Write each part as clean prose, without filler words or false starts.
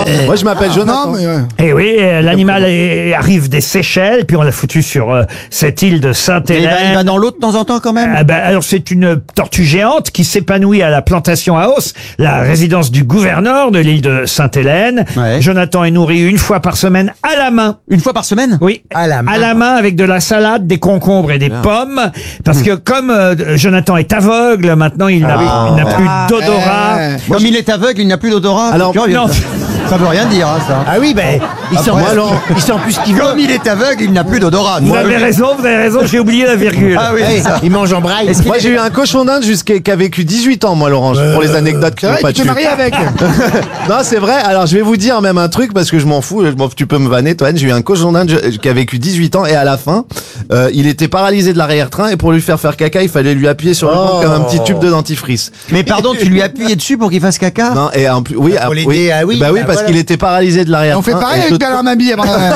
Moi, je m'appelle Jonathan. Et oui, l'animal arrive des Seychelles, puis on l'a foutu sur cette île de Il Sainte-Hélène. va dans l'eau de temps en temps quand même. Alors c'est une tortue géante qui s'épanouit à la plantation à Os, la résidence du gouverneur de l'île de Sainte-Hélène. Ouais. Jonathan est nourri une fois par semaine à la main. Une fois par semaine? Oui, à la main avec de la salade, des concombres et des pommes. Parce que comme Jonathan est aveugle, maintenant il n'a plus d'odorat. Comme il est aveugle, il n'a plus d'odorat. Alors, C'est curieux, non. Ça veut rien dire, hein, ça. Ah oui, ben, il sent plus ce qu'il veut. Comme il est aveugle, il n'a plus d'odorat. Vous avez raison, j'ai oublié la virgule. Ah oui, Hey, c'est ça. il mange en braille. Moi, j'ai eu un cochon d'Inde qui a vécu 18 ans, moi, Laurent, pour les anecdotes qui n'ont pas Tu t'es tué. marié avec. Non, c'est vrai. Alors, je vais vous dire même un truc parce que je m'en fous. Tu peux me vanner, toi. J'ai eu un cochon d'Inde qui a vécu 18 ans et à la fin, il était paralysé de l'arrière-train et pour lui faire caca, il fallait lui appuyer sur le ventre comme un petit tube de dentifrice. Mais pardon, tu lui as appuyé dessus pour qu'il fasse caca? Non, et en plus, oui, Pour oui, l'aider, ah oui, bah oui, bah parce voilà. qu'il était paralysé de l'arrière-train. On fait pareil et avec Bernard Mabille.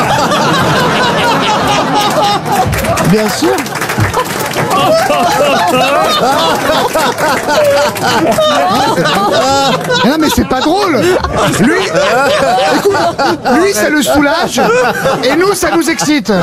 Bien sûr. Non mais c'est pas drôle. Lui, écoute, lui ça le soulage et nous ça nous excite.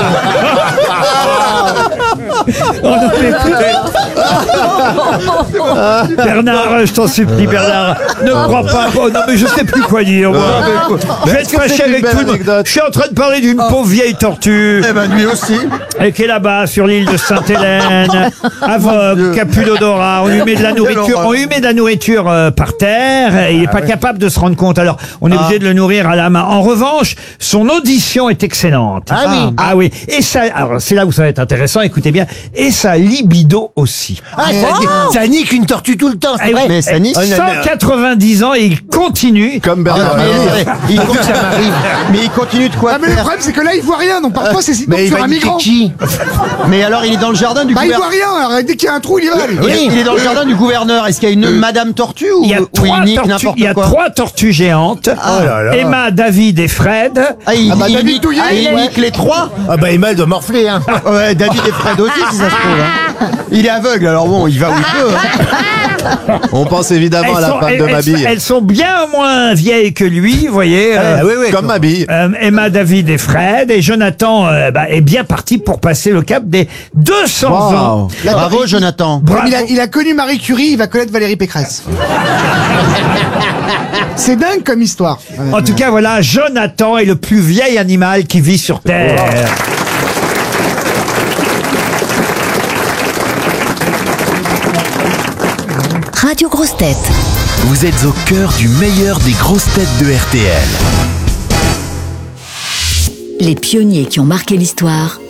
Bernard, je t'en supplie, Bernard, ne crois pas. Oh, non, mais je sais plus quoi dire. Moi. Je vais être est-ce que fâché c'est une avec belle tout le monde. anecdote Je suis en train de parler d'une pauvre vieille tortue. Eh ben, lui aussi. Et qui est là-bas sur l'île de Sainte-Hélène, aveugle, qui a plus d'odorat. On lui met de la nourriture, par terre. Et il n'est pas capable de se rendre compte. Alors, on est obligé de le nourrir à la main. En revanche, son audition est excellente. Ah oui. Ah oui. Et ça, alors c'est là où ça va être intéressant. Écoutez bien. Et sa libido aussi. Ah, ça nique une tortue tout le temps, c'est Eh vrai. oui, Mais ça nique. 190 ans et il continue. Comme Bernard. Il mais il continue de quoi Ah mais le faire? problème c'est que là il voit rien donc parfois c'est Mais il sur va un niquer migrant. qui? Mais alors, il est dans le jardin du Bah il gouverneur. voit rien. Alors, dès qu'il y a un trou il y va. Il est dans le jardin du gouverneur. Est-ce qu'il y a une Madame Tortue ou Il y a ou trois il nique tortues, n'importe il y a quoi? 3 tortues géantes. là là. Emma, David et Fred. Ah, il David nique, Douillet, il ouais. nique les 3. Ah bah Emma doit morfler, hein. Ouais, David et Fred aussi, si ça se trouve. Hein. Il est aveugle, alors bon, il va où il peut. Hein. On pense évidemment à la femme de Mabille. elles sont bien moins vieilles que lui, vous voyez. Comme Mabille. Emma, David et Fred. Et Jonathan est bien parti pour passer le cap des 200 ans. Bravo, Jonathan. Bravo. Il a connu Marie Curie, il va connaître Valérie Pécresse. C'est dingue comme histoire. En tout cas, voilà, Jonathan est le plus vieil animal qui vit sur Terre. Radio Grosses Têtes. Vous êtes au cœur du meilleur des grosses têtes de RTL. Les pionniers qui ont marqué l'histoire,